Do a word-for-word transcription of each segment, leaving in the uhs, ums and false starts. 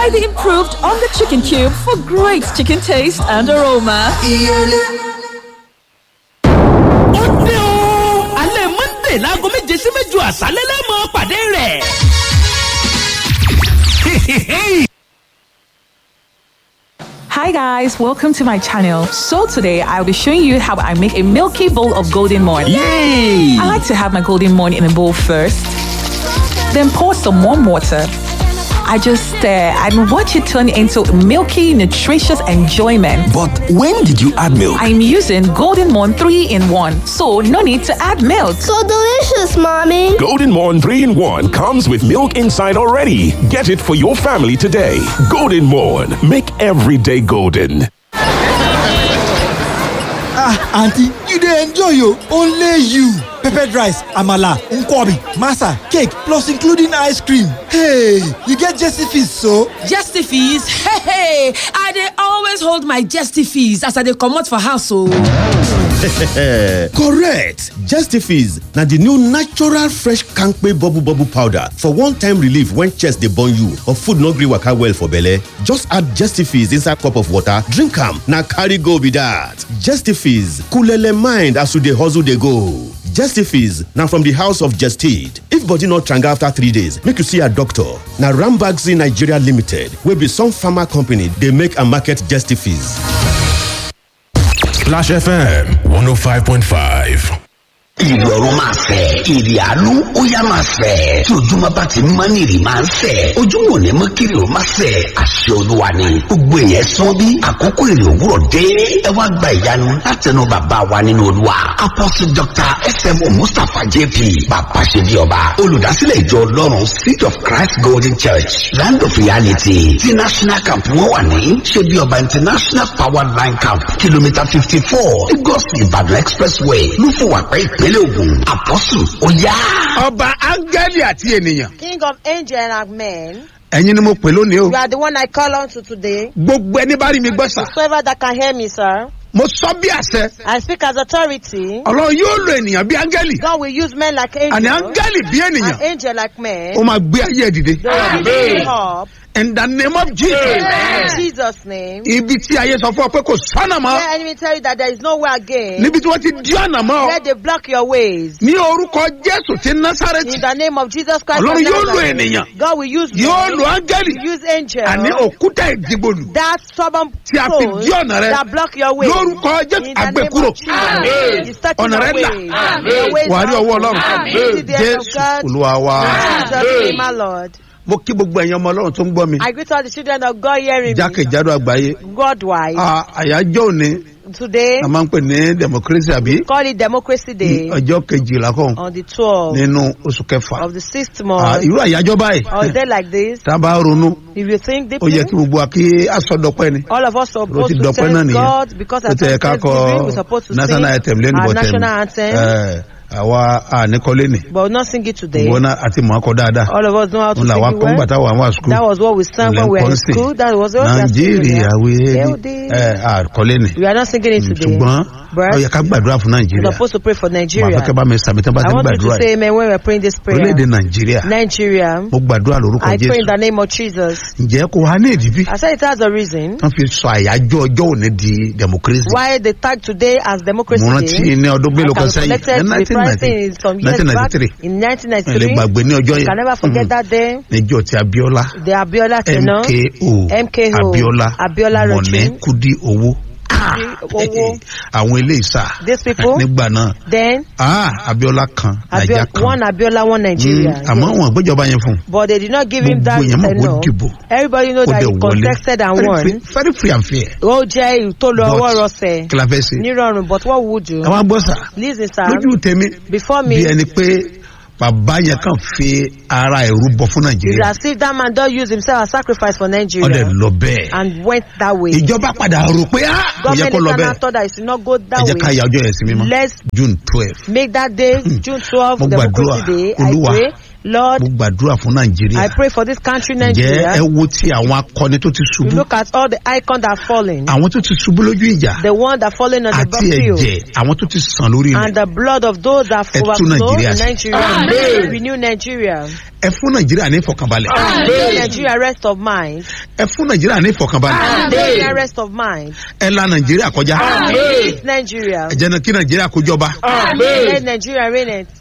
Try the improved on the chicken cube for great chicken taste and aroma. Láago méje sí méjì àṣálẹ́ lẹ́mọ̀ pàdé rẹ̀. Hi guys, welcome to my channel. So today I'll be showing you how I make a milky bowl of golden morn. Yay! I like to have my golden morn in a bowl first, then pour some warm water. I just stir and watch it turn into milky, nutritious enjoyment. But when did you add milk? I'm using Golden Morn three in one, so no need to add milk. So delicious, Mommy. Golden Morn three in one comes with milk inside already. Get it for your family today. Golden Morn. Make every day golden. Ah, auntie, you dey enjoy yo. Only you. Peppered rice, amala, nkwobi, masa, cake, plus including ice cream. Hey, you get Jesty Fees, so? Jesty Fees? Hey, hey, I dey always hold my Jesty Fees as I dey comot for house, so. Correct! Jesty Fees na the new natural fresh kampe bubble bubble powder for one-time relief when chest dey burn you or food no gree waka well for belle. Just add Jesty Fees inside cup of water, drink am, na carry go be that. Jesty Fees, coolele mind as you dey hustle dey go. Jesty Fees na from the house of Gestid. If body not tranga after three days, make you see a doctor. Na Rambagzi Nigeria Limited, wey be some pharma company, dey make and market Jesty Fees. Splash F M one oh five point five. Ìrọ̀rùn máa fẹ̀, ìrì àánú ó yá máa fẹ̀. Tí ojúmọ́ bá ti mọ́ ní ìrì máa ń fẹ̀. Ojúmọ́ ní mọ́ kiri ò máa fẹ̀. Àṣẹ Olúwa ni. Gbogbo èèyàn sọ bí àkókò ìrì òwúrọ̀ dé. Ẹ wá gba ìyanu látẹnu bàbá wa nínú Olúwa. Apostle Doctor S M O Mustapha J P. Bàbá ṣe bí ọba. Olùdásílẹ̀ ìjọ Ọlọ́run Seed of Christ Golden Church. Land of Reality. Ti National Camp wọ́n wà ní. Ṣe bí ọba International Power Line Camp. Kìlómítà fifty four. Lagos Ìbàdàn Expressway. Lúfọ̀wàpẹ́ ìpínlẹ̀ Ògùn. Apostle Oya. Ọba áńgẹ́lì àti ènìyàn. King of angels and men. Ẹ̀yin ni mo pè lónìí o. You are the one I call on to today. Gbogbo ẹni bá rí mi gbọ́ sà. Whoever that can hear me, sir. Mo sọ bí àṣẹ. I speak as authority. Ọlọ́run yóò lo ènìyàn bí áńgẹ́lì. God will use men like angels. Àní áńgẹ́lì bí ènìyàn. An angel like men. Ó máa gbé ayé ẹ̀ dìde. They will lift you up. In the name of Jesus. In Jesus' name. Ibi tí ayé sọ fún ọ pé kò sọ́nà mọ́. Let enemy tell you that there is no way again. Níbi tí wọ́n ti dí ọ̀nà mọ́. Let they block your ways. Ní orúkọ Jésù ti Násárẹ́tì. In the name of Jesus Christ. Ọlọ́run yóò lo ènìyàn. God will use men. Yóò lo áńgẹ́lì. Use angels. Àní òkúta ìdìbòlù. That stubborn tí a fi dí ọ̀nà rẹ. That block your ways. Lórúkọ Jésù àgbẹ̀kúrò. Ọ̀nà rẹ là. Wàá rí ọwọ́ Ọlọ́run. Jésù Olúwa wa. Jesus my Lord. Mo kí gbogbo ẹ̀yin ọmọ Ọlọ́run tó ń gbọ́ mi. I greet all the children of God hearing me. Jákèjádò àgbáyé. God-wise. Àyájọ́ òní. Today. A máa ń pè ní democracy àbí. Call it Democracy Day. Ọjọ́ kejìlá kan. On the twelfth. Nínú oṣù kẹfà. Of the sixth month. Irú àyájọ́ báyìí. Or a day like this. Tá a bá ronú. If you think deeply. Ó yẹ kí gbogbo wa kí a sọ dọpẹ́ ni. All of us are supposed to thank God because at the time we supposed to sing our national anthem. Àwa àníkọ́lé ni. But not sing it today. Gbogbo náà àti mọ̀ ọ́kọ́ dáadáa. All of us know how to sing it well. Òun làwa kọ́ ń gbà táwa wà school. That was what we sang when we were in school. That was what we were singing. Nàìjíríà wéé àkọ́lé ni. We are not singing it today. Ṣùgbọ́n ó yẹ ká gbàdúrà fún Nàìjíríà. We are supposed to pray for Nigeria. Màá fẹ́ kẹ́ bá mi sàmì tán bá ti ń gbàdúrà yìí. I want you to say amen when we are praying this prayer. Orílẹ̀-èdè Nàìjíríà. Nigeria. Mo gbàdúrà lórúkọ Jésù. I pray in the name of Jesus. Ǹjẹ́ kò wá ní ìdí bí? I said it has a reason. Wọ́n fi sọ àyájọ́ ọjọ́ òní di democracy. Why they tag today as democracy day? Mo rántí ní ọdún mélòó kan sẹ́yìn. Ní nineteen ninety. nineteen ninety-three. In nineteen ninety-three, gbàgbé ní ọjọ́ yẹn. You can never forget mm. that day. Níjọ́ ti Abiola. The Abiola tenor. M K O. M K O. Abiola. Abiola regime. Mọ̀nẹ́ Kúdí owó. Àwọn ilé ìsà. These people. Nígbà náà. Then. Ah, Abiola kan. Abiola kan. One Abiola, one Nigeria. Àmọ́ wọn gbéjọba yẹn fún. But they did not give him that tenor. Everybody know that he contested and won. Very free and fair. Ó jẹ́ ìtòlú ọwọ́ rọ̀ṣẹ̀. Kí la fẹ́ ṣe? Nírọ̀rùn, but what would you? Àwọn agbọ́sà. Listen, sir. Lójú tèmi. Before me. Bí ẹni pé bàbá yẹn kàn fi ara ẹ̀rú bọ fún Nàìjíríà. It's as if that man don use himself as sacrifice for Nigeria. Ọ̀dẹ̀ lọ bẹ́ẹ̀. And went that way. Ìjọba padà rò pé á kò yẹ kó lọ bẹ́ẹ̀. Government thought that it should not go that way. Ẹ jẹ́ ká ya ọjọ́ yẹn sí mímọ́. Let's June twelve. Make that day June twelfth Democracy Day. I pray Lord, mo gbàdúrà fún Nàìjíríà. I pray for this country, Nigeria. Ǹjẹ́ ẹ wo ti àwọn akọni tó ti ṣubú? You look at all the icons that are falling. Àwọn tó ti ṣubú lójú ìjà. The one that fallen on the battlefield. Àti ẹ̀jẹ̀ àwọn tó ti sàn lórí ilẹ̀. And the blood of those that overflow in Nigeria. Renew Nigeria. Ẹ fún Nàìjíríà ní ìfọ̀kànbalẹ̀. Give Nigeria rest of mind. Ẹ fún Nàìjíríà ní ìfọ̀kànbalẹ̀. Give Nigeria rest of mind. Ẹ la Nàìjíríà kọjá. Give Nigeria. Ẹ jẹ́ kí Nàìjíríà kó jọba. Let Nigeria reign it.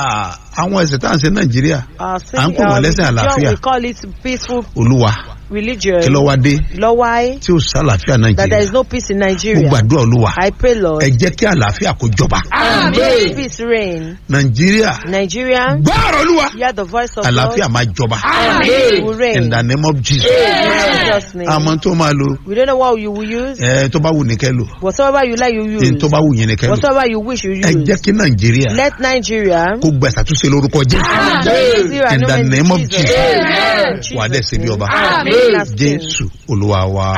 Àwọn ẹ̀sẹ̀ tá à ń ṣe Nàìjíríà. À ń pè wọ́n lẹ́sẹ̀ àlàáfíà. We call it peaceful. Olúwa. Religion. Kí ló wá dé? Lord, why? Tí o sàlàáfíà Nàìjíríà. That there is no peace in Nigeria. Mo gbàdúrà Olúwa. I pray, Lord. Ẹ jẹ́ kí àlàáfíà kó jọba. May peace reign. Nàìjíríà. Nigeria. Gbọ́rọ̀ Olúwa. Hear the voice of God. Àlàáfíà máa jọba. Will reign. In the name of Jesus. Jesus' name. Àmọ́ tó máa lo. We don't know what you will use. Ẹ tó bá wù ní kẹ́ lò. Whatever you like, you use. Ẹ tó bá wù yín ní kẹ́ lò. Whatever you wish, you use. Ẹ jẹ́ kí Nàìjíríà. Let Nigeria. Kó gba ìṣàtúnṣe lórúkọ Jésù. In the name of Jesus. Wà á dẹ̀ ṣe bí ọba. Jésù Olúwa wa.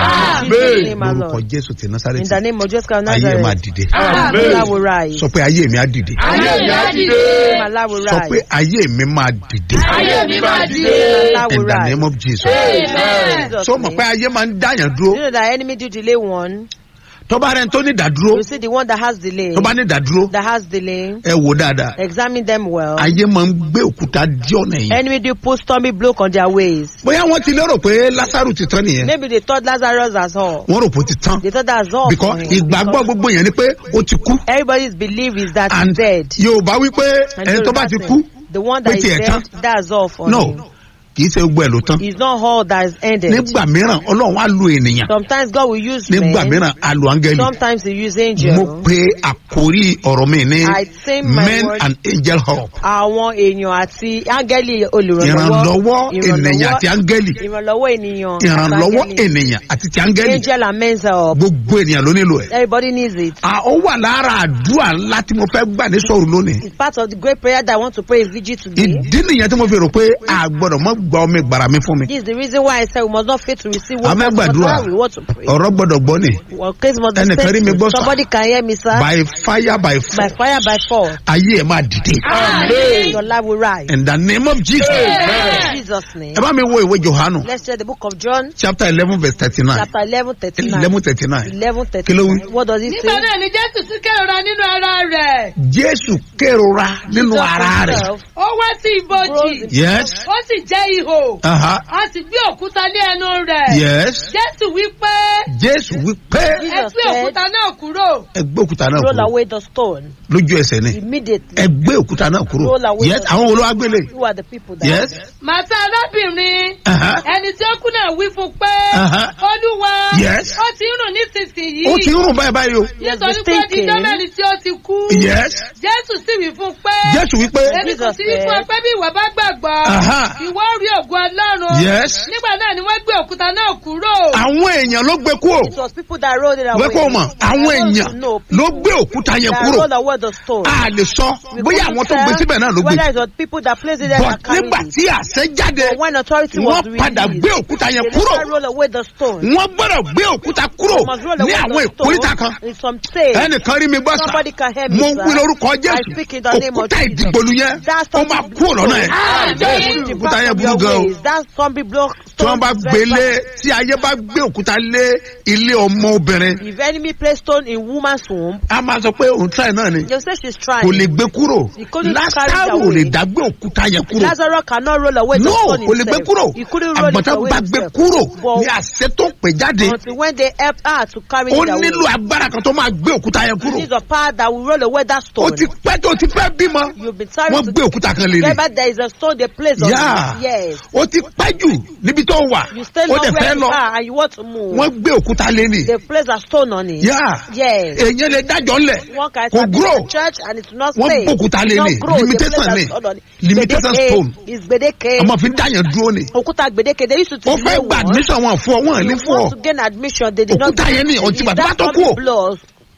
Lórúkọ Jésù ti Násárẹ́tì. In the name of Jesus Christ of Ayé Nazareth. máa dìde. Allah will rise. Sọ pé ayé mi á dìde. Ayé mi á dìde. Allah will rise. Sọ pé ayé mi máa dìde. Ayé mi máa dìde. Allah will In the rise. name of Jesus. Amen. Sọ mọ̀ pé ayé máa ń dáyàn dúró. You know that enemy do delay one. Tó bá rẹ̀ ń tó ní ìdádúró. You see the one that has delay. Tó bá ní ìdádúró. That has delay. Ẹ wò dáadáa. Examine them well. Ayé máa ń gbé òkúta dí ọ̀nà yìí. Enemy do put stormy block on their ways. Bóyá wọ́n ti lérò pé Lásárù ti tán nìyẹn. Maybe they thought Lazarus has all. Wọ́n rò pé ó ti tán. They thought that's all. Because ìgbàgbọ́ gbogbo yẹn ni pé ó ti kú. Everybody's belief is that he's dead. Yorùbá wí pé ẹni tó bá ti kú. The one that is dead, that's all for no. him. Kì í ṣe gbogbo ẹ̀ ló tán. It's not all that is ended. Nígbà mìíràn Ọlọ́run á lo ènìyàn. Sometimes God will use men. Nígbà mìíràn á lo áńgẹ́lì. Sometimes he use angel. Mo pe àkórí ọ̀rọ̀ mi ní I say my men word. and angel help. Àwọn èèyàn àti áńgẹ́lì olùrànlọ́wọ́. Ìrànlọ́wọ́ ènìyàn àti áńgẹ́lì. Ìrànlọ́wọ́ ènìyàn. Ìrànlọ́wọ́ ènìyàn àti ti áńgẹ́lì. Angel and men's help. Gbogbo ènìyàn ló nílò ẹ̀. Everybody needs it. Ó wà lára àdúrà ńlá tí mo fẹ́ gbà ní sọ̀rọ̀ lónìí. It's part of the great prayer that I want to pray in vigil today. Ìdí nìyẹn tí mo fi rò pé a gbọ́dọ̀ mọ́ gba ọmọ ìgbàrà mi fún mi. This is the reason why I said we must not fail to receive what we want to pray. Ọ̀rọ̀ gbọ́dọ̀ gbọ́ ni. Ẹnìkan rí mi gbọ́ sá. Somebody can hear me, sir. By fire by force. By fire by force. Ayé ẹ̀ máa dìde. Amen. Your life will rise. In the name of Jesus. In Jesus' name. Ẹ bá mi wo ìwé Jòhánù. Let's read the book of John. Chapter eleven verse thirty-nine. Chapter eleven thirty-nine. eleven thirty-nine. eleven thirty-nine. What does it say? Nígbà náà ni Jésù tún kérora nínú ara rẹ̀. Jésù kérora nínú ara rẹ̀. Ó wá sí ibojì. Yes. Ó sì jẹ́ ihò. Uh-huh. A sì gbé òkúta lé ẹnu rẹ̀. Yes. Jésù wí pé. Jésù wí pé. Ẹ gbé òkúta náà kúrò. Ẹ gbé òkúta náà kúrò. Roll away the stone. Lójú ẹsẹ̀ ni. Immediately. Ẹ gbé òkúta náà kúrò. Roll away yes. the stone. Àwọn wo ló wá gbélé? Who are the people that? Yes. Màtá arábìnrin. Uh-huh. Ẹni tí ó kú náà wí fún pé. Uh-huh. Olúwa. Yes. Ó ti ń rùn nísinsìnyí. Ó ti ń rùn báyìí báyìí o. Nítorí pé dídán mẹ́rin tí ó ti kú. Yes. Jésù sì wí fún pé. Jésù wí pé. Èmi kò sí wí fún ọ pé bí ìwọ bá gbàgbọ́. Ìwọ rí ògo Ọlọ́run. Yes. Nígbà náà ni wọ́n gbé òkúta náà kúrò. Àwọn èèyàn ló gbé kúrò. It was people that rolled it away. Wẹ́kọ̀ mọ̀, àwọn èèyàn ló gbé òkúta yẹn kúrò. Rolled away the stone. A lè sọ bóyá àwọn tó gbé síbẹ̀ náà ló gbé. Whether it was people that placed it there that carried it. But nígbà tí àṣẹ jáde, when authority was wọ́n padà gbé òkúta yẹn they kúrò. never roll away the stone. Wọ́n gbọ́dọ̀ gbé òkúta kúrò ní àwọn ìkórìtà kan. Ẹnìkan rí mi gbọ́ sà. Mo wí lórúkọ Jésù. Òkúta ìdìgbòlù yẹn, ó máa kúrò lọ́nà yẹn. Òkúta yẹn burú gan o. Tí wọ́n bá gbélé, tí ayé bá gbé òkúta lé ilé ọmọ obìnrin. If enemy place stone in woman's womb. A máa sọ pé òun try náà ni. They say she's trying. Kò lè gbé kúrò. Lásàrò ò lè dá gbé òkúta yẹn kúrò. Lazarus cannot roll away the no, stone himself. No, kò lè gbé kúrò. He couldn't roll it away Àgbàtà bá gbé kúrò ní àṣẹ tó pè jáde. Until when they helped her to carry it away. Ó nílò agbára kan tó máa gbé òkúta yẹn kúrò. It is a power that will roll away that stone. Ó ti pẹ́ tó ti fẹ́ bímọ. You've been trying Wọ́n gbé òkúta kan lé ní. Remember there is a stone they place on yeah. it. Yes. Ó ti pẹ́ jù níbi tó wà. You stay long where you are and you want to move. Wọ́n gbé òkúta lé ní. They place a stone on it. Yeah. Yes. Èèyàn lè dájọ́ ńlẹ̀. One can kò grow. Church and it will not stay. Wọ́n gbókúta lé ní. Limitation ní. Limitation stone. Is gbèdéke. Ọmọ fi dáyàn dúró ni. Òkúta gbèdéke they used to ó fẹ́ gba admission wọn fún ọ wọn ní fún ọ. you want to gain admission they did not. Òkúta yẹn ni ọtí bàtà bá tó kú o.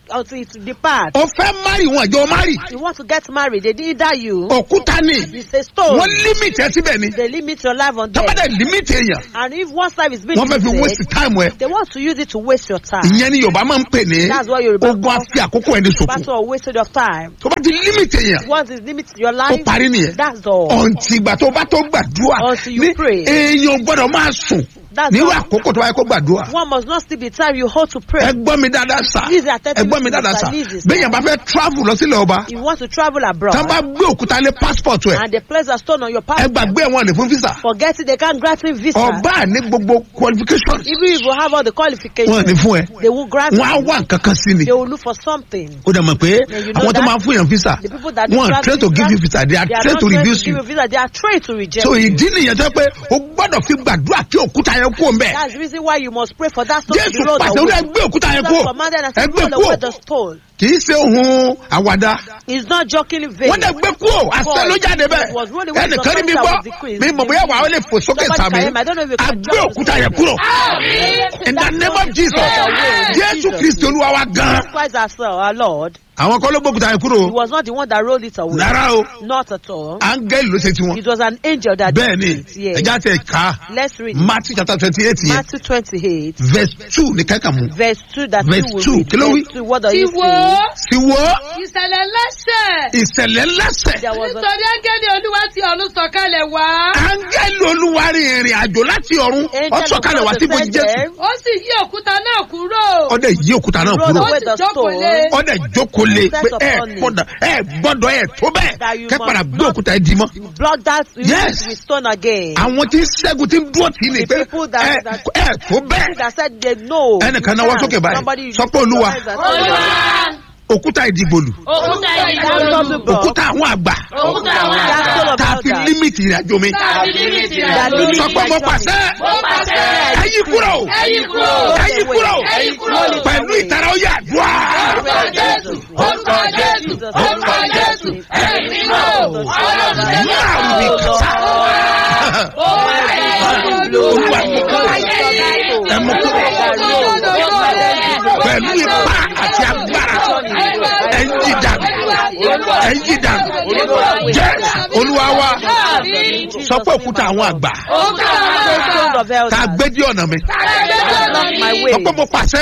until it depart. o fẹ́ marry wọn àjọ marry. You want to get married, they did that you. òkúta ni. It's a stone. wọ́n limit ẹ síbẹ̀ ni. They limit your life on death. tọ́pẹ́ dẹ̀ limit èèyàn. And if one's life is being wọ́n fẹ́ fi waste limited, time ẹ. they want to use it to waste your time. ìyẹn ni yorùbá máa ń pè ní. That's what Yorùbá ogun afi àkókò ẹni ṣòfò. battle or wasted of time. tó bá ti limit èèyàn. Once it limits your ó life, parí nìyẹn. that's all. ọ̀ǹtì ìgbà tó bá tó gbàdúrà. Until you pray. èèyàn gbọ́dọ̀ máa sùn. That's nírú all. àkókò tó wáyé kó gbàdúrà. One must not sleep the time you hold to pray. ẹ gbọ́ mi dáadáa sá. Listen attentively ẹ gbọ́ mi to dáadáa this, sá. listen. béèyàn bá fẹ́ travel lọ sílẹ̀ ọba. If you want to travel abroad, tá a bá gbé òkúta lé passport ẹ. and they place a stone on your ẹ passport, gbàgbé wọn lè fún visa. forget it, they can't grant you visa. ọba ní gbogbo qualifications. Even if you have all the qualifications, wọn ní fún ẹ. they will grant wọn á you. wá nǹkan kan sí ni. They will look for something. ó dà mọ̀ pé And you know àwọn tó that máa ń fún yàn visa. the people that wọn grant train to visa, give you visa they are they are trained not to trained reduce to give you. you visa, they are trained to reject so you. ìdí nìyẹn tó pé o gbọ́dọ̀ fi gbàdúrà kí òkúta yẹn kú òun bẹ́ẹ̀. That's the reason why you must pray for that stone to jésù be rolled pàṣẹ ó away. lè gbé òkúta yẹn kú. Jesus commanded and ẹ said, gbé roll kú away o. the stone. kì í ṣe ohun àwàdà. He's not joking in vain. wọ́n dẹ̀ gbé kú o àṣẹ ló jáde bẹ́ẹ̀. ẹnìkan ní mi gbọ́ mi mọ̀ bóyá wàá lè fò sókè sàmì. a gbé òkúta yẹn kúrò. in the name of jesus jésù kristu olúwa wa gan. Christ our Lord. àwọn kọ́ ló gbókúta yẹn kúrò. He was not the one that rolled it away. rárá o. Not at all. áńgẹ́lì ló ṣe tiwọn. It was an angel that bẹ́ẹ̀ did ni it. Yes. ẹja tẹ ká. Let's read it. matthew chapter twenty-eight yẹn. Matthew twenty-eight. verse two ní kẹ́kàn mú. Verse two that Verse you will two. read. Kí ló wí? Verse two, what does it Ìwọ say? sí wo ìṣẹ̀lẹ̀ lẹ́sẹ̀. ìṣẹ̀lẹ̀ lẹ́sẹ̀. There was a Nítorí áńgẹ́lì olúwa ti ọ̀run sọ̀kalẹ̀ wá. áńgẹ́lì olúwa rin ìrìn àjò láti ọ̀run ó sọ̀kalẹ̀ wá sí ibojì jésù. Ó sì yí òkúta náà kúrò. ó dẹ̀ yí òkúta náà rolled kúrò. away Ó the sì jókòó stone. lé. ó dẹ̀ jókòó lé Set pé upon ẹ it. gbọ́dọ̀ ẹ gbọ́dọ̀ ẹ tó bẹ́ẹ̀ That you kẹ́ must padà gbé not- òkúta ẹ dì mọ́. Block that you Yes. need to be stoned again. àwọn tí ń ṣẹ́gun tí ń dúró tì í ni The pé people that- ẹ that- ẹ tó bẹ́ẹ̀. People that said they know. ẹnìkan náà wá sókè báyìí sọ pé olúwa òkúta ìdìbòlù Òkúta òkúta àwọn àgbà Òkúta àwọn àgbà. tá a fi límìtì ìrìn àjò mi sọ pé mo pàṣẹ ẹ yí kúrò Ẹ yí kúrò. ẹ yí kúrò Ẹ yí kúrò. pẹ̀lú ìtara ó yà dùá. Orúkọ Jésù. Orúkọ Jésù. Orúkọ Jésù. Ẹ̀mí mọ́. Ọlọ́run ní àrùn mi kàtà olúwa mú kúrò ẹ mú kúrò pẹ̀lú ipá àti agbára ẹ ń jí dànù ẹ ń jí dànù jẹ́ olúwa wa sọ pé òkúta àwọn àgbà tá a gbé dí ọ̀nà mi sọ pé mo pàṣẹ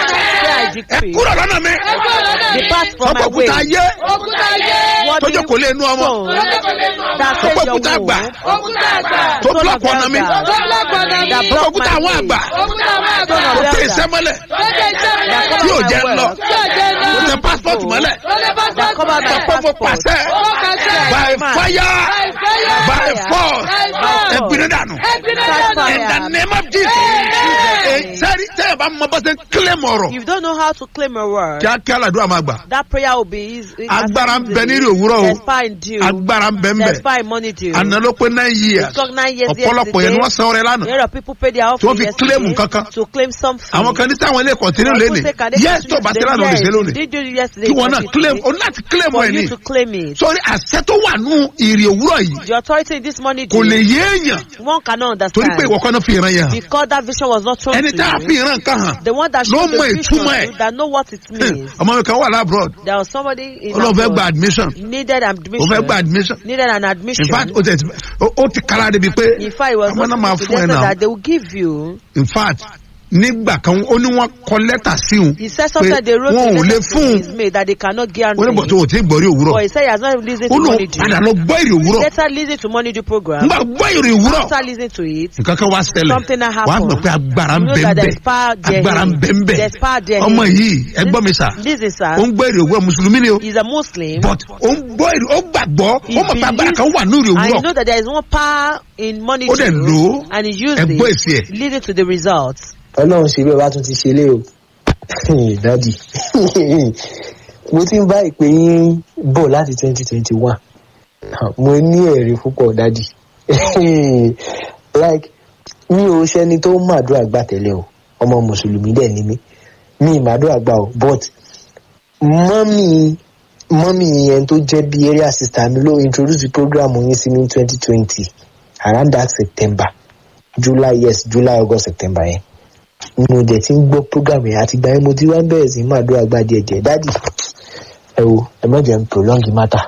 ẹ kúrò lọ́nà mi sọ pé òkúta ayé tọ́jú kò lè nu ọmọ sọ pé òkúta àgbà tó búlọ̀kù ọ̀nà mi sọ pé òkúta àwọn àgbà tó tẹ ìṣẹ́ mọ́lẹ̀ tí yóò jẹ́ lọ tó tẹ passport mọ́lẹ̀ sọ pé mo pàṣẹ by fire by force ẹ̀gbìn dànù in the name of jesus sẹ́ni tẹ́ ẹ bá mọ bá ṣe ń claim ọ̀rọ̀ If you don't know how to claim a word, kíákíá làdúrà máa gbà that prayer will be easy. agbára ń bẹ nírì òwúrọ̀ o There's power in dew. agbára ń bẹ ń bẹ There's power in money dew. àná ló pé nine years It took nine years ọ̀pọ̀lọpọ̀ yẹn ni wọ́n san ọrẹ A lánàá lot of people pay their tí wọ́n offering fi claim yesterday kankan to claim something. àwọn kan ní sáwọn ilé kọ̀tínú lẹ́nìí yes tó bá ṣe lánàá ò lè ṣe lónìí Did you yesterday? kí wọn náà claim o láti claim For ẹ̀ you ní to claim it. sórí àṣẹ tó wà nù ìrì òwúrọ̀ yìí The authority in this money kò dew, lè yé èèyàn one cannot torí pé understand. ìwọ kan náà fi ìran yẹn hàn Because that vision was not shown ẹni to tá a fi you. ìran kan hàn The one that ló showed mọ the vision ìtumọ̀ ẹ̀. to you, that know what it means. ọmọ mi kan wà lábroad There was somebody in ó lọ fẹ́ abroad gba admission needed ó admission. fẹ́ gba admission Needed an in admission. fact ó ti ó ti kára débi pé In fact, it was ọmọ náà máa not fún ẹ suggested náà that they will give you. in fact nígbà kan ó ní wọ́n kọ lẹ́tà sí òun He said sometimes they wrote wọn ò a lè letter to fún his mate that they cannot un ó guarantee. ní bọ̀ tó o ti gbọ́ rí òwúrọ̀ But he said he has not listened ó to lóun money dew. padà lọ gbọ́ èrè òwúrọ̀ Later listen to money dew program. nígbà gbọ́ èrè òwúrọ̀ After listening to it, nǹkan kan wá ṣẹlẹ̀ something that wàá happened. mọ̀ pé agbára ń You know bẹ ń that bẹ there's power there. agbára ń bẹ ń bẹ There's power there. ọmọ yìí ẹ gbọ́ mi sà This is ó sir. ń gbọ́ èrè òwúrọ̀ mùsùlùmí ni o He's a Muslim. but ó ń gbọ́ èrè ó gbàgbọ́ He ó mọ̀ pé agbára kan wà ní èrè And you òwúrọ̀ know that there is one power in money ó dẹ̀ lò ó dew, and he used ẹ gbọ́ it, èsì ẹ̀. leading to the results. ọlọ́run ṣe bí ọba tún ti ṣe lé o dádì mo ti ń bá ìpè yín bọ̀ láti twenty twenty one mo ní ẹ̀rí púpọ̀ dádì like mi ò ṣẹni tó màdúrà gbà tẹ́lẹ̀ o ọmọ mùsùlùmí dẹ̀ ni mí mi màdúrà gbà o but mọ́mì mọ́mì yẹn tó jẹ́ bí area sister mi ló introduce the program yín sí mi twenty twenty around that September July yes July August September yẹn mo dẹ̀ ti ń gbọ́ program yẹn àti ìgbà yẹn mo ti wá ń bẹ̀rẹ̀ sí máa dúró àgbà díẹ̀ díẹ̀ dádì ẹ wo ẹ má jẹ́ n prolong matter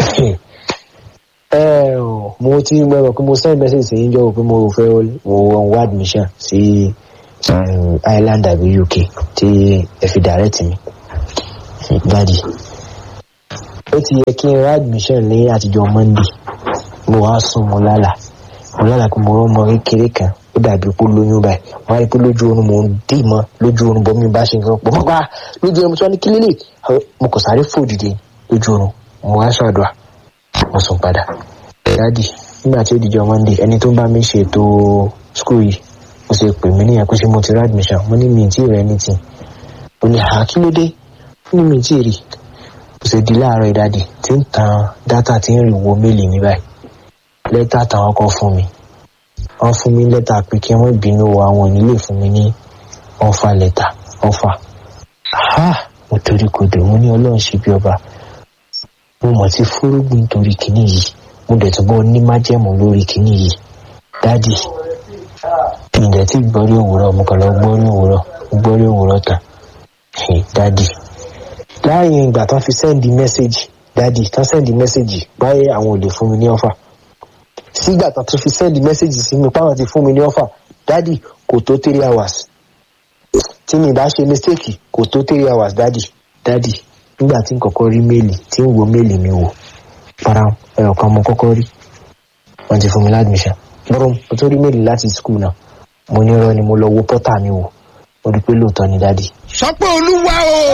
ẹ ò mo ti gbọ́ pé mo send message sí yín jọ́ pé mo fẹ́ wo wá admission sí Ireland àbí U K tí ẹ fi direct mi dádì ó ti yẹ kí n ra admission ní àtijọ́ Monday mo wá sùn mo lálà mo lálà pé mo rọ́ ọmọ kékeré kan ó dàbí pé lóyún báyìí wọ́n á rí pé lójú oorun mò ń dì mọ́ lójú oorun bọ́ mi bá ṣe nǹkan pọ̀ mọ́ pa lójú oorun tí wọ́n ní kí lélẹ̀ mo kò sáré fò dìde lójú oorun mo wá ṣàdúrà mo sùn padà dádì nígbà tí ó dìjọ Monday ẹni tó ń bá mi ṣètò school yìí mo ṣe pè mí níyà pé ṣé mo ti rí admission mo ní mi ì tí ì rẹ ní tì ó ní à kí ló dé ó ní mi ì tí ì rí mo ṣe di láàárọ̀ ìdádì tí ń tan dátà tí ń rìn wo méèlì mi báyìí lẹ́tà táwọn kọ́ fún mi wọ́n fún mi lẹ́tà pé kí wọ́n bínú àwọn onílé fún mi ní ọ̀fà lẹ́tà ọ̀fà mo torí kodò mo ní ọlọ́run ṣe bí ọba mo mọ̀ sí fúrúgbìn torí kìíní yìí mo dẹ̀ túbọ̀ ní májẹ̀mú lórí kìíní yìí dádì ìdẹ̀ tí gbọ́rí òwúrọ̀ mo kàn lọ gbọ́rí òwúrọ̀ gbọ́rí òwúrọ̀ tán dádì láàyè ìgbà tán fi sẹ́ndì mẹ́sẹ̀gì dádì tán sẹ́ndì mẹ́sẹ̀gì báyé àwọn ò lè fún mi ní ọ̀fà sígbà tán tó fi sẹ́ndì mẹ́sẹ̀gì sí mi páwọn ti fún mi ní ọ̀fà dádì kò tó three hours tí mi bá ṣe mistake kò tó three hours dádì dádì nígbà tí n kọ́kọ́ rí méèlì tí n wo méèlì mi wò para ẹ̀rọ kan mo kọ́kọ́ rí wọ́n ti fún mi ládùmíṣà lọ́rọ̀ mo tó rí méèlì láti skul náà mo ní irọ́ ni mo lọ wo pọ́tà mi wò mo rí pé lóòótọ́ ni dádì. sọ pé olúwa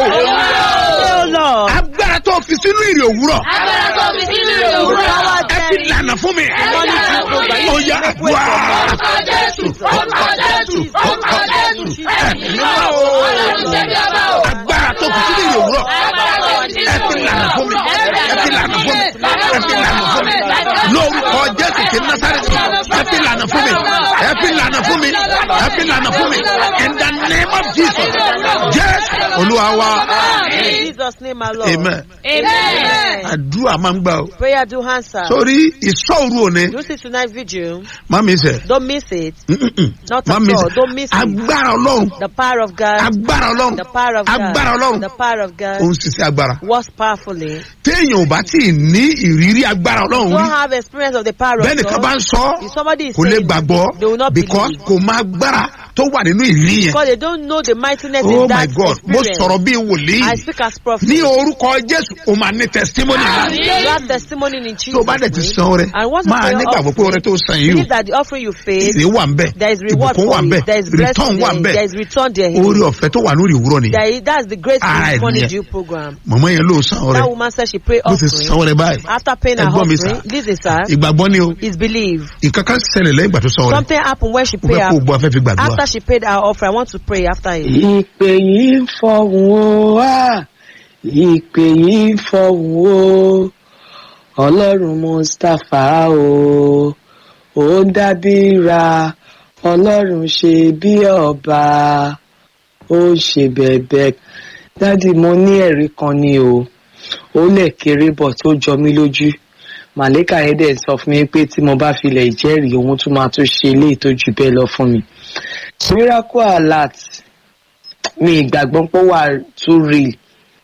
o agbára tó fi sínú ìrì òwúrọ̀ agbára tó fi sínú ìrì òwúrọ̀ ẹ fi lànà fún mi ó yá àdúrà orúkọ Jésù orúkọ Jésù orúkọ Jésù ẹ̀mí mímọ́ o agbára tó fi sínú ìrì òwúrọ̀ ẹ fi lànà fún mi ẹ fi lànà fún mi ẹ fi lànà fún mi lórúkọ Jésù ti Násárẹ́tì ẹ fi lànà fún mi ẹ fi lànà fún mi ẹ fi lànà fún mi in the name of Jesus Jésù Olúwa wa. In Jesus' name, my Lord. Amen. Amen. Àdúrà máa ń gbà o. Prayer do answer. Sórí ìṣọ́òru òní. Do see tonight vigil. Má mi sẹ̀. Don't miss it. Mm-mm. Not Má at mi all. sẹ̀. Don't miss it. Agbára Ọlọ́run. The power of God. Agbára Ọlọ́run. The power of God. Agbára Ọlọ́run. The power of God. Ó ń ṣiṣẹ́ agbára. Works powerfully. Téèyàn ò bá tí ì ní ìrírí agbára Ọlọ́run Don't rí. have experience of the power of God. Bẹ́ẹ̀ni kan bá ń sọ. If somebody is Kò lè saying gbàgbọ́. they will not Because believe. kò máa agbára tó wà nínú ìrírí yẹn. Because they don't know the mightiness Oh in my that God, mo experience. sọ̀rọ̀ bí wòlíì. I speak as prophet. Ní orúkọ Jésù, o máa ní testimony. You have testimony in Jesus' Tó o bá dẹ̀ ti san ọrẹ, And once you máa pay your nígbàgbọ́ pé ọrẹ tó san yìí believe o. that the offering you paid, Èrè wà ń bẹ̀. there is reward Ìbùkún wà for ń bẹ̀. it. There is Return blessing wà ń there. bẹ̀. There is return there. Orí ọ̀fẹ́ tó wà lórí ìwúrọ̀ nìyẹn. There is, that's the great Ara ẹ̀ money nìyẹn. due program. Màmá yẹn ló san ọrẹ. That woman said she prayed Bó ti offering. san ọrẹ báyìí. After paying her Ẹ̀gbọ́n mi offering, sà. this is her. Ìgbàgbọ́ ni o. Is believe. Nǹkan kan ṣẹlẹ̀ lẹ́yìn ìgbà tó san ọrẹ. Something happened when she Mo paid fẹ́ kó o her. gbọ́ afẹ́ fi gbàdúrà. After she paid her offering, I want to pray after it. Ìpè yìí ń fọ̀hún o, ah, ìpè yìí ń fọ̀hún o, Ọlọ́run Mustapha o, ó ń dábìra, Ọlọ́run ṣe bí ọba, ó ṣe bẹ̀bẹ̀. Dádì mo ní ẹ̀rí kan ni o, ó lè kéré bọ̀ tó jọ mí lójú. Màlíkà yẹn dẹ̀ sọ fún mi pé tí mo bá filẹ̀ ìjẹ́rìí òun tún máa tún ṣe eléyìí tó jù bẹ́ẹ̀ lọ fún mi. Miracle alert mi ìgbàgbọ́ pé ó wà too real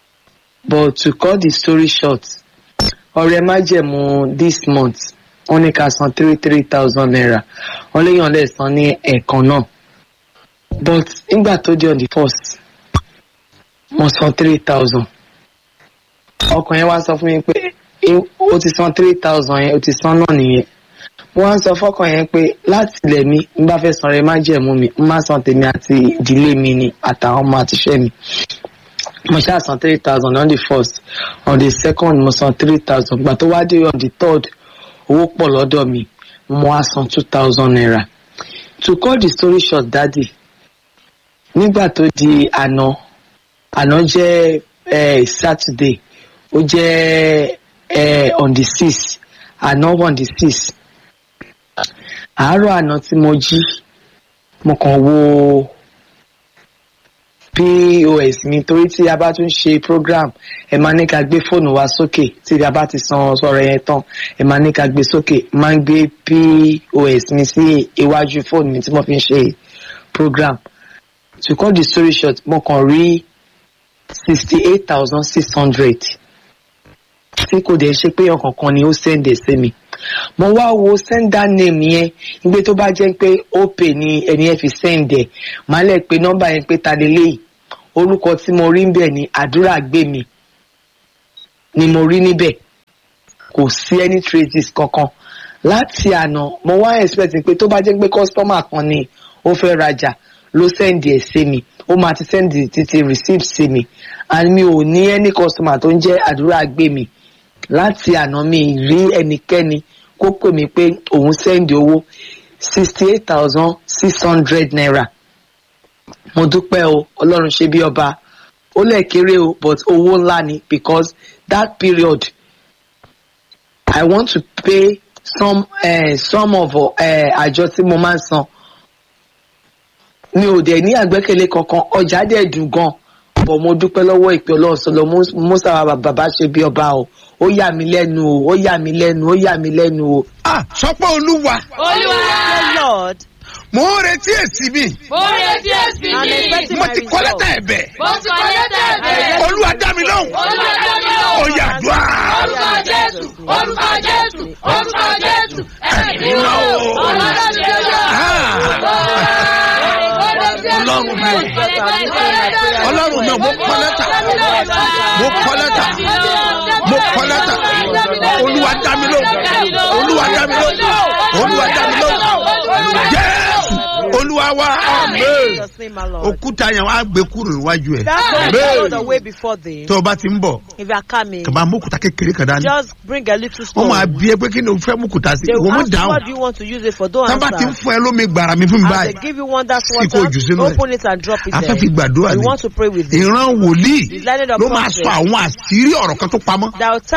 but to cut the story short ọrẹ májẹ̀mú this month wọ́n ní ká san three three thousand naira wọ́n léèyàn lè san ní ẹ̀ẹ̀kan náà but nígbà tó di on the first mo san three thousand ọkàn yẹn wá sọ fún mi pé ó ti san three thousand yẹn ó ti san náà nìyẹn wọ́n á sọ fọ́kàn yẹn pé láti ilẹ̀ mi n bá fẹ́ san rẹ má jẹ̀mú mi n má san tèmi àti ìdílé mi ni àtàwọn ọmọ àtiṣẹ́ mi mo ṣáà san three thousand on the first on the second mo san three thousand gbà tó wá dé on the third owó pọ̀ lọ́dọ̀ mi mo á san two thousand naira to cut the story short daddy nígbà tó di àná àná jẹ́ eh, Saturday ó jẹ́ eh, on the sixth àná on the sixth àárọ̀ àná tí mo jí mo kàn wo P O S mi torí tí a bá tún ṣe program ẹ máa ní ká gbé fóònù wa sókè tí a bá ti san sọ̀rọ̀ yẹn tán ẹ máa ní ká gbé sókè máa ń gbé P O S mi sí iwájú fóònù mi tí mo fi ń ṣe program to cut the story short mo kàn rí sixty eight thousand six hundred tí kò dẹ̀ ṣe pé ọ̀kọ̀ọ̀kan ni ó send ẹ̀ sí mi mo wá wo sender name yẹn nígbà tó bá jẹ́ pé opay ni ẹni yẹn fi send ẹ̀ màá lẹ̀ pé nọ́mbà yẹn pé ta lélẹ́yìí orúkọ tí mo rí níbẹ̀ ni àdúrà gbé mi ni mo rí níbẹ̀ kò sí any traces kankan láti àná mo wá expect pé tó bá jẹ́ pé customer kan ni ó fẹ́ rajà ló send ẹ̀ sí mi ó máa ti send títí receipt sí mi and mi ò ní any customer tó ń jẹ́ àdúrà gbé mi láti àná mi rí ẹnikẹ́ni kó pè mí pé òun send owó sixty eight thousand six hundred naira mo dúpẹ́ o ọlọ́run ṣe bí ọba ó lè kéré o but owó ńlá ni because that period I want to pay some uh, some of àjọ tí mo máa ń san mi ò dẹ̀ ní àgbẹ́kẹ̀lé kankan ọjà dẹ̀ dùn gan bọ̀ mo dúpẹ́ lọ́wọ́ ìpè ọlọ́run sọlọ mọ́sá bàbá ṣe bí ọba o ó yà mí lẹ́nu o ó yà mí lẹ́nu ó yà mí lẹ́nu o. ah sọpọ́ olúwa. olúwa lord. mo ń retí èsì mi. mo ń retí èsì mi. mo ti kọ́ lẹ́tà ẹ̀bẹ̀. mo ti kọ́ lẹ́tà ẹ̀bẹ̀. olúwa dá mi lóhùn. olúwa dá mi lóhùn. ó yá dùá. orúkọ jésù orúkọ jésù orúkọ jésù ẹ̀mí mímọ́ ọlọ́run ṣe yọ. ọlọ́run mi ọlọ́run mi mo kọ́ lẹ́tà mo kọ́ lẹ́tà mo kọ́ lẹ́tà olúwa dá mi lóhùn olúwa dá mi lóhùn olúwa dá mi lóhùn jésù olúwa wa amen òkúta yẹn wàá gbé kúrò níwájú ẹ tó o bá ti ń bọ̀ kò bá mú òkúta kékeré kan dání wọ́n máa bí ẹ pé kí ni o fẹ́ mú òkúta sí wọ́n mú dáhùn tá bá ti ń fún ẹ lómi gbàrà mi fún mi báyìí kí kò jù sínú ẹ afẹ́fẹ́ gbàdúrà ni ìran wòlíì ló máa sọ àwọn àṣírí ọ̀rọ̀ kan tó pamọ́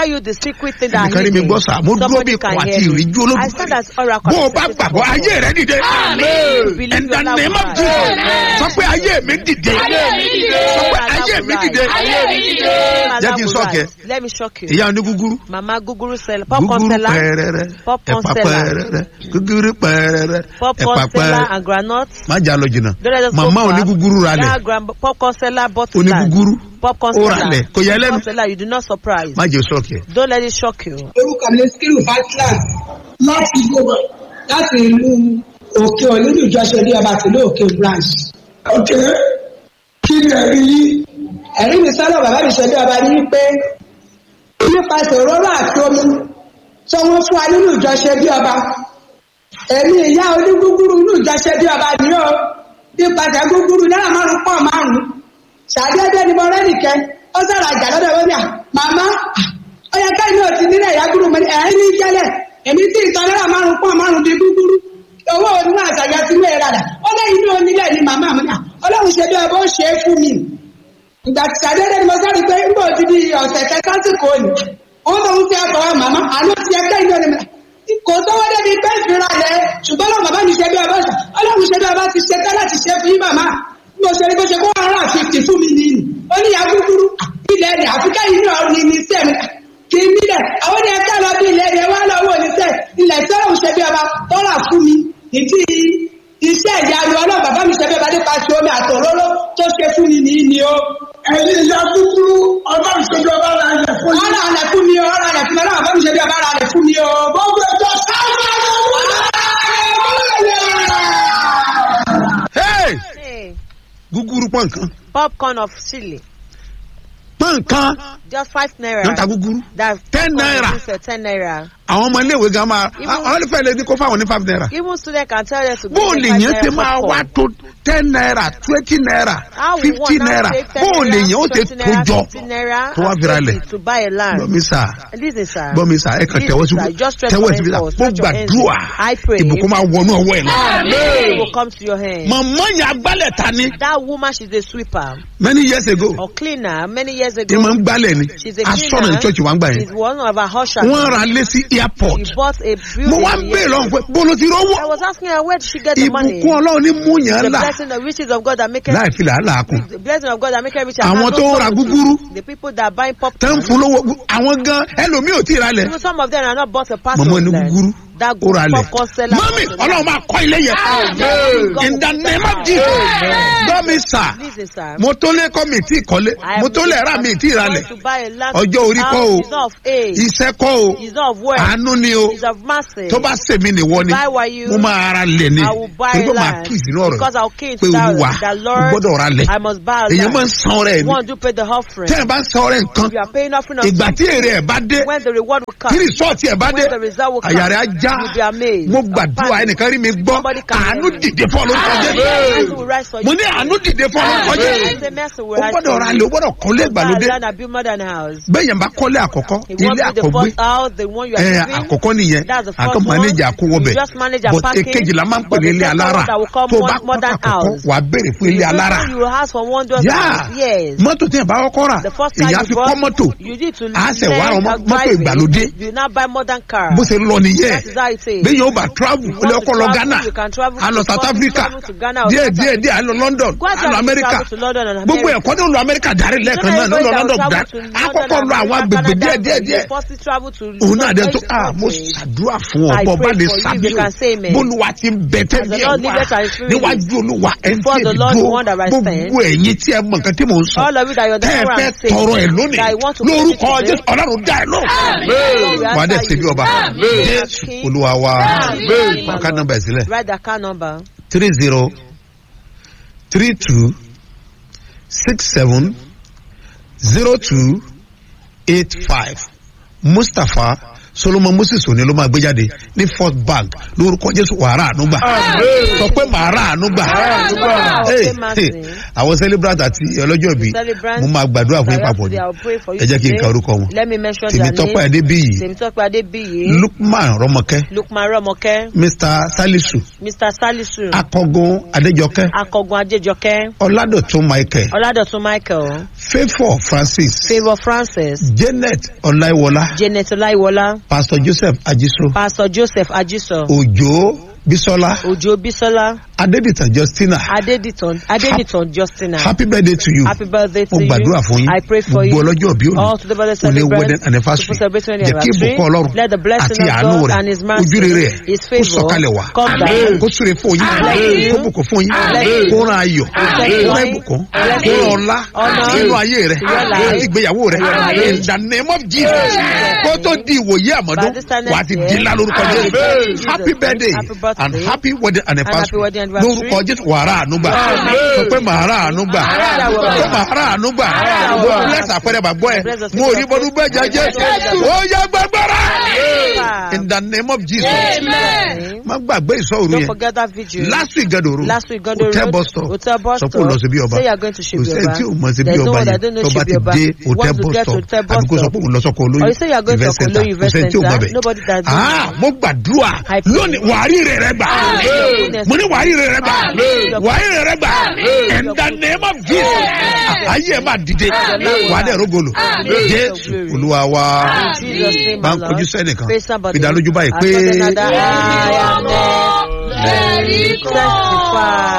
nìkan ni mi gbọ́ sá mo dúró bí ikọ̀ àti ìrìjú olódùmarè bó o bá gbàgbọ́ ayé rẹ dìde in the name of Jesus sọ pé ayé mi dìde sọ pé ayé mi dìde jẹ́ kí n sọ kẹ́ ìyá oní gúgúrú gúgúrú pẹ́ẹ́rẹ́rẹ́ ẹ̀pà pẹ́ẹ́rẹ́rẹ́ gúgúrú pẹ́ẹ́rẹ́rẹ́ ẹ̀pà pẹ́ẹ́rẹ́ má jà lọ jìnnà màmá oní gúgúrú ra lẹ̀ oní gúgúrú ó ra lẹ̀ kò yẹ lẹ́nu má jẹ́ sọ kẹ́. Don't let it shock you. orúkọ mi skiru fatlas láti gbogbo láti ìlú òkè olúlu ìjọsìn ní ọba tìlú òkè branch. ok kí ni ẹ̀rí yìí. ẹ̀rí mi sọ́dọ̀ bàbá mi ṣe bí ọba ní pé nípasẹ̀ òróró àti omi tó wọ́n fún wa nínú ìjọsìn bí ọba èmi ìyá onígúgúrú nínú ìjọsìn bí ọba ni ó nípasẹ̀ gúgúrú náírà márùn pọ̀ márùn ṣàdédé ni mo rẹ́ nìkẹ́ ó sọ̀rọ̀ àjà lọ́dọ̀ wọ́n bí i màmá ó yẹ ká inú òtí nílẹ̀ ìyá gúrú mọ́ ẹ̀rín ní jẹ́lẹ̀ èmi tí ìtọ́ náírà márùn pọ̀ márùn di gúgúrú owó onímọ̀ àṣàyà tí wọ́n rà ó lẹ́yìn inú onílẹ̀ ní màmá mi náà ọlọ́run ṣe bí ọba ó ṣe é fún mi ìgbà tí ṣàdédé ni mo sáré pé ń bò ti di ọ̀sẹ̀ kẹta sí kò ní ó lọ ń fi ọkọ̀ wa màmá àánú ti ẹgbẹ́ inú ẹni kò sówó débi pé ìfira rẹ̀ ṣùgbọ́n lọ́wọ́ bàbá mi ṣe bí ọba ọlọ́run ṣe bí ọba ti ṣe tẹ́lẹ̀ ti ṣe fún yín màmá bí mo ṣe rí bó ṣe kó one hundred and fifty fún mi nìyí ó ní ìyá gúgúrú ilẹ̀ rẹ̀ àfikẹ́ yìí náà ní ní sẹ́mi kì í nílẹ̀ àwọn ní ẹ̀ka lọ bí ilẹ̀ rẹ̀ wá lọ́wọ́ oníṣẹ́ ilẹ̀ tí ọlọ́run ṣe bí ọba tọ́lá fún mi ìdí iṣẹ́ ìyanu ọlọ́run bàbá mi ṣe bí ọba nípa ti omi àtọ̀rọ́rọ́ tó ṣe fún mi nìyí ni ó. ẹ̀yin ìyá gúgúrú ọlọ́run ṣe bí ọba ra ilẹ̀ fún mi. ọ̀rọ̀ àlẹ̀ fún mi o ọ̀rọ̀ àlẹ̀ fún mi ọlọ́run bàbá mi ṣe bí ọba ra ilẹ̀ fún mi o. gbogbo ètò sáfà gúgúrú pọ̀ nǹkan. popcorn of chili. pọ̀ nǹkan. just five naira. náà ta gúgúrú. that's ten naira. ten naira. àwọn ọmọ iléèwé gan máa àwọn olùfẹ́ lè ní kó fáwọn ní five naira. even student can tell you to bó o lè yẹn ti máa wá tó ten naira twenty naira fifty naira bó o lè yẹn ó ti tó jọ tó wá fira lẹ̀. gbọ́mi sà gbọ́mi sà ẹ kàn tẹ̀wọ́ síbi tẹ̀wọ́ síbi mo gbàdúrà ìbùkún máa wọnú ọwọ́ ẹ̀ náà. màmá yẹn agbálẹ̀ ta ni. that woman she is a sweeper. many years ago. or cleaner many years ago. ìmọ̀ ń gbálẹ̀ ni asọ́nà ní church wa ń gbà yẹn. she is one of our ushers. wọ́n ra lé sí airport. he bought a building. mo wá ń bèèrè lọ́wọ́ pé bolo ti rówó. I was asking her where did she get the money. ìbùkún ọlọ́run ní mú yẹn là. the blessing the riches of God that make her. láì fi làálàá kun. the blessing of God that make her rich. àwọn tó ń ra gúgúrú. the people that buy popcorn. tẹ́ ń fún lówó àwọn gan ẹlòmíì ò tí ì ra lẹ̀. even some of them are not bought a parcel. mọ̀mọ́ ní gúgúrú. that ó ra lẹ̀. popcorn seller. mami ọlọ́run máa kọ́ ilé yẹn. in the name of Jesus. gbọ́mi mi sà Listen, sir. mo tó lé kọ́ mi tí ìkọ́lé I mo am tó lè rà mi tí ìralẹ̀ to buy a land. ọjọ́ orí kọ́ o It's not of age. iṣẹ́ kọ́ o It's not of wealth. àánú ni o It's of mercy. tó bá sèmi nìwọ ni Buy what you- mo máa ra lẹ̀ ni I will buy torí pé màá land. kí ìsínú ọ̀rọ̀ Because I'll key pé into that, olúwa that mo Lord, gbọ́dọ̀ ra lẹ̀ I must buy a land. èyàn máa ń san ọrẹ ẹ̀ ni One do pay the offering. tẹ́ ẹ̀ bá ń san ọrẹ nǹkan You are paying offering of ìgbà tí èrè ẹ̀ bá dé when the reward will come. tí rìsọ́ọ̀tì ẹ̀ bá dé When the result will come. àyà rẹ̀ á já You'll be amazed. mo gbàdúrà ẹnìkan rí mi gbọ́ àánú dìde fún ọlọ́kọ jẹ́ Mercy will rise for mo you. ní àánú dìde fún ọlọ́kọ jẹ́ Say mercy will o rise gbọ́dọ̀ for ra you. lẹ̀ o gbọ́dọ̀ kọ́lé ìgbàlódé Buy a land and build more than a house. bẹ́ẹ̀ yẹn bá kọ́lé àkọ́kọ́ It ilé won't be the àkọ́gbé first house, the one you are ẹ̀ living. àkọ́kọ́ nìyẹn That's the first àkọ́ one. manager àkówọ́bẹ̀ You just manage and but parking. èkejì la máa ń pè But ní the ilé second alára one that will come tó more- bá more kọ́ than àkọ́kọ́ house. wà á béèrè fún ilé The alára first one you will ask for one door yá house. Yes. mọ́tò tí yẹn bá kọ́kọ́ rà The first car èyàn á you fi kọ́ bought, mọ́tò you need to á sẹ̀ wá learn àwọn how mọ́tò driving. ìgbàlódé You now buy modern car. bó ṣe lọ nìyẹn That is how it is. bẹ́ẹ̀ yóò bá travel You ó lè want kọ́ to lọ travel, Ghana you can travel á lọ to South Scotland, Africa travel to Ghana or díẹ̀ South díẹ̀ díẹ̀ á lọ London Go á and lọ America travel to London and gbogbo America. ẹ̀kọ́ tó lọ America dárí lẹ́ẹ̀kan náà ló lọ London dá á kọ́kọ́ lọ àwọn agbègbè díẹ̀ díẹ̀ díẹ̀ òun náà dẹ̀ tó ah mo ṣàdúrà fún ọ bọ́ bá lè sábẹ́ bólúwa ti ń bẹ tẹ́lẹ̀ wá níwájú olúwa ẹ̀ ń tẹ̀lé dúró gbogbo ẹ̀yin tí ẹ mọ̀ nǹkan tí mò ń sọ tẹ́ ẹ fẹ́ tọrọ ẹ̀ lónìí lórúkọ Jésù ọlọ́run dá ẹ lọ. wà á dẹ̀ ṣe bí ọba Jésù olúwa wa ká nọ́mbà ẹ̀ sílẹ̀ Write the account number. three zero three two six seven zero two eight five Mustapha Solomon Moses òní ló máa gbé jáde ní First Bank lórúkọ Jésù wàrà ànúgbà sọ pé màrà ànúgbà àwọn celebrant àti ọlọ́jọ́ bí mo máa gbàdúrà fún yín papọ̀ ni ẹ jẹ́ kí n ka orúkọ wọn Tèmítọ́pẹ́ Adébíyì Tèmítọ́pẹ́ Adébíyì Lukman Rọ́mọkẹ́ Lukman Rọ́mọkẹ́ Mr Salisu Mr Salisu Akọgun Adéjọkẹ́ Akọgun Adéjọkẹ́ Ọládọ̀tún Michael Ọládọ̀tún Michael Favour Francis Favour Francis Janet Ọláìwọlá Janet Ọláìwọlá Pastor Joseph Ajiso Pastor Joseph Ajiso Òjó Bisola Òjó Bisola Adeditan Justina Adeditan Adeditan Justina happy birthday to you happy birthday to you you I pray for you gbogbo ọlọ́jọ́ bí all to the birthday òní celebrants wedding anniversary jẹ́ kí ìbùkún Ọlọ́run let the blessing àti of àánú God rẹ̀ and his mercy ojú rere his rẹ̀ kó favour sọ̀kalẹ̀ wá come down kó súre fún yín kó bùkún fún yín kó rán ayọ̀ kó rán ìbùkún kó rán ọlá nínú ayé rẹ̀ kó ìgbéyàwó rẹ̀ in the name of Jesus kó tó di ìwòye àmọ́dún wà á ti di ńlá lórúkọ Jésù happy birthday and happy wedding anniversary lórúkọ Jésù wàrà ànúgbà sọ pé màrà ànúgbà sọ pé màrà ànúgbà mo bless àpẹẹrẹ bàgbọ́ ẹ mo rí bọ́dún bẹ́ẹ̀ jẹ́ Jésù ó yẹ gbẹgbẹ́rẹ́ in the name of Jesus má gbàgbé ìsọ̀rù yẹn last week gàdòrò hotel bus stop sọ pé o lọ sí bí ọba kò sẹ́yìn tí o mọ̀ sí bí ọba yẹn tó bá ti dé hotel bus stop àbí kò sọ pé o lọ sọ́kọ̀ olóyè event center kò sẹ́yìn tí o mọ̀ bẹ́ẹ̀ ah mo gbàdúrà lónìí wàárí rẹ̀ rẹ̀ gbà mo ní wàárí rẹ̀ rẹ̀ gbà wàárí rẹ̀ rẹ̀ gbà in the name of Jesus ayé ẹ̀ máa dìde wàá dẹ̀ rógolo Jésù Olúwa wa máa ń kojú sẹ́nìkan ìdánilójú báyìí pé. I am not very close.